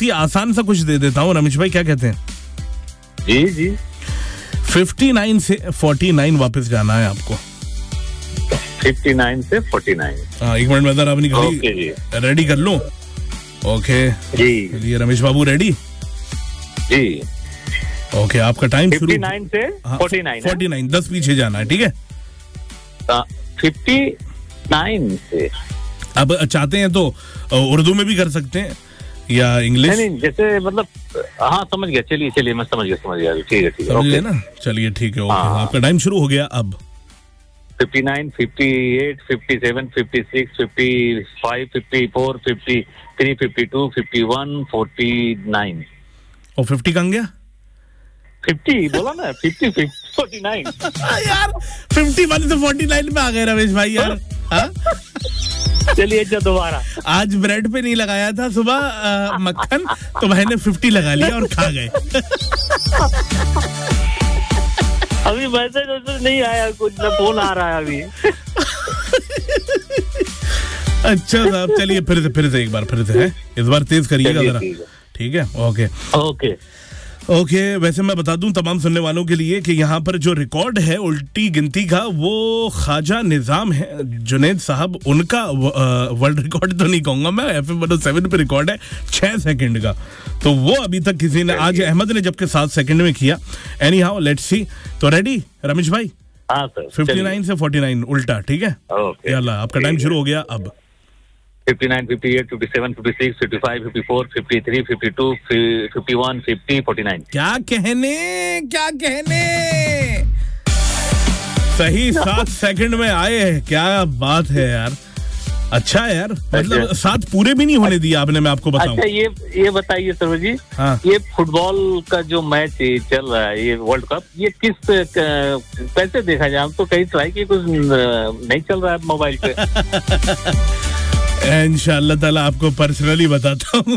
ही आसान सा कुछ दे देता हूँ, रमेश भाई क्या कहते हैं? जी जी। 59 से 49 वापस जाना है आपको। 59 से 49। हाँ, एक मिनट में अंदर अपनी घड़ी रेडी कर लूं। ओके जी। ये रमेश बाबू रेडी? जी। ओके, आपका टाइम शुरू। 59 से 49। 49, 10 पीछे जाना है, ठीक है? 59 से। अब चाहते हैं तो उर्दू में भी कर सकते हैं या इंग्लिश। नहीं, जैसे मतलब हाँ समझ गया। चलिए मैं समझ गया। ठीक है समझ गए ना? चलिए ठीक है, ओके। आपका टाइम शुरू हो गया अब। 59, 58, 57, 56, 55, 54, 53, 52, 51, 49। और 50 कहाँ गया? 50 बोला ना, 50, 49। यार 51 से 49 में आ गए रमेश भाई यार। चलिए दोबारा। आज ब्रेड पे नहीं लगाया था सुबह मक्खन, तो भाई ने 50 लगा लिया और खा गए। अभी मैसेज नहीं आया, कुछ ना फोन आ रहा है अभी। अच्छा साहब, चलिए फिर से एक बार फिर से है, इस बार तेज करिएगा जरा, ठीक है? ओके। वैसे मैं बता दूं तमाम सुनने वालों के लिए कि यहाँ पर जो रिकॉर्ड है उल्टी गिनती का, वो ख्वाजा निजाम है जुनैद साहब, उनका वर्ल्ड रिकॉर्ड तो नहीं कहूंगा मैं, FM 107 पे रिकॉर्ड है 6 सेकंड का। तो वो अभी तक किसी ने, आज अहमद ने जबकि 7 सेकंड में किया। Any how let's see. तो रेडी रमेश भाई? हाँ सर। 59 से 49 उल्टा, ठीक है? यल्ला, आपका टाइम शुरू हो गया अब। 59, 58, 57, 56, 55, 54, 53, 52, 51, 50, 49। क्या कहने सही 7 सेकंड में आए हैं, क्या बात है यार। अच्छा है यार, मतलब 7 पूरे भी नहीं होने दिए आपने, मैं आपको बताऊं। अच्छा ये बताइए सर जी, हाँ। ये फुटबॉल का जो मैच चल रहा है, ये वर्ल्ड कप, ये कैसे देखा जाए? हम तो कहीं ट्राई की, कुछ नहीं चल रहा है मोबाइल पे। इंशाअल्लाह ताला आपको पर्सनली बताता हूँ।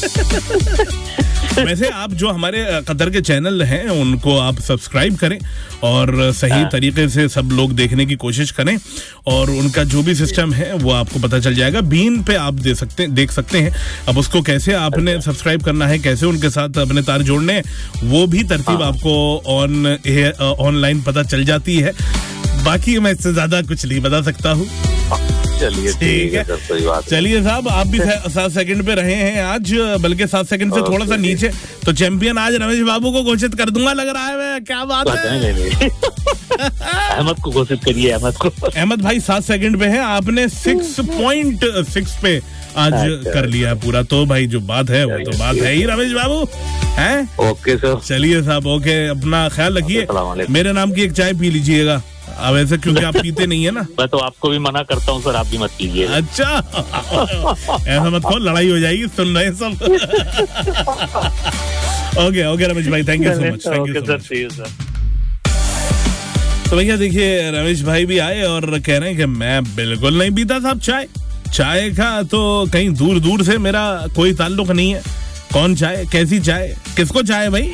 वैसे आप जो हमारे कतर के चैनल हैं उनको आप सब्सक्राइब करें और सही तरीके से सब लोग देखने की कोशिश करें, और उनका जो भी सिस्टम है वो आपको पता चल जाएगा। बीन पे आप देख सकते हैं। अब उसको कैसे आपने सब्सक्राइब करना है, कैसे उनके साथ अपने तार जोड़ने हैं, वो भी तरतीब आपको ऑनलाइन पता चल जाती है। बाकी मैं इससे ज्यादा कुछ नहीं बता सकता हूँ। चलिए ठीक है, चलिए साहब, आप भी 7 सेकंड पे रहे हैं आज, बल्कि 7 सेकंड से थोड़ा सा नीचे। तो चैंपियन आज रमेश बाबू को घोषित कर दूंगा, लग रहा है। मैं क्या बात है? अहमद को घोषित करिए। अहमद भाई 7 सेकंड पे है, आपने 6.6 पे आज कर लिया है पूरा। तो भाई जो बात है वो तो बात है ही रमेश बाबू, हैं? Okay sir. चलिए साहब, ओके, अपना ख्याल रखिए। मेरे नाम की एक चाय पी लीजिएगा अब, ऐसे क्योंकि आप पीते नहीं है ना। मैं तो आपको भी मना करता हूँ सर, आप भी मत पीजिए। अच्छा, ऐसा मत कहो, लड़ाई हो जाएगी, सुन रहे सब। ओके रमेश भाई, thank you so much. Sir. तो भैया देखिए, रमेश भाई भी आए और कह रहे हैं कि मैं बिल्कुल नहीं पीता साहब चाय का तो कहीं दूर से मेरा कोई ताल्लुक नहीं है। कौन चाय, कैसी चाय, किसको चाय भाई?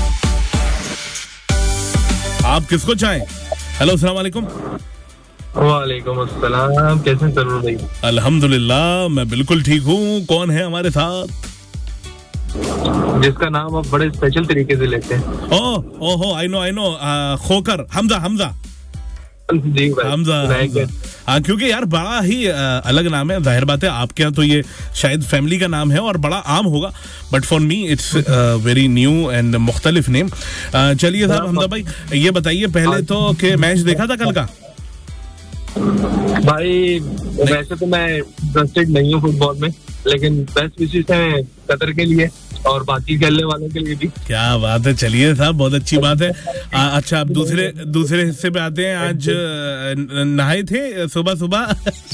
आप किसको चाय? हेलो, अस्सलाम वालेकुम। वालेकुम अस्सलाम, कैसे जरूर भाई? अल्हम्दुलिल्लाह, मैं बिल्कुल ठीक हूँ। कौन है हमारे साथ? जिसका नाम आप बड़े स्पेशल तरीके से लेते हैं। ओहो, आई नो, खोकर, हमजा। जी भाई, हमजा। हाँ, क्योंकि यार बड़ा ही अलग नाम है। जाहिर बात है आपके यहाँ तो ये शायद फैमिली का नाम है और बड़ा आम होगा, but for me it's very new and मुख्तलिफ नेम। चलिए साहब, हमजा भाई ये बताइए पहले तो कि मैच देखा था कल का? भाई वैसे तो मैं इंटरेस्टेड नहीं हूँ फुटबॉल में, लेकिन बेस्ट विशेष है कतर के लिए और बाकी खेलने वालों के लिए भी। क्या बात है, चलिए साहब, बहुत अच्छी बात है। अच्छा, अब दूसरे हिस्से पे आते हैं। आज नहाए थे सुबह?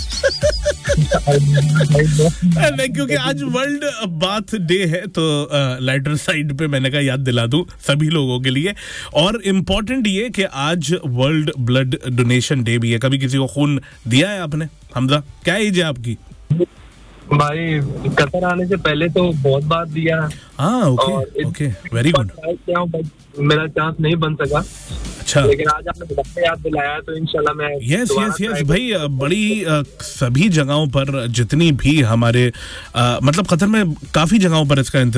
नहीं, क्योंकि आज वर्ल्ड बाथ डे है, तो लाइटर साइड पे मैंने कहा याद दिला दूं सभी लोगों के लिए। और इम्पोर्टेंट ये कि आज वर्ल्ड ब्लड डोनेशन डे भी है। कभी किसी को खून दिया है आपने? हमजा, क्या एज है आपकी? भाई कतर आने से पहले तो बहुत बार दिया। Okay, very good. मेरा चांस नहीं बन सका। अच्छा, लेकिन आज आपने याद दिलाया तो इंशाल्लाह मैं यस भाई, बड़ी सभी जगहों पर जितनी भी हमारे मतलब कतर में काफी जगहों पर इसका